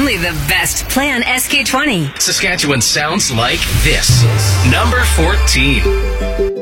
only the best. Plan SK20. Saskatchewan sounds like this. Number 14.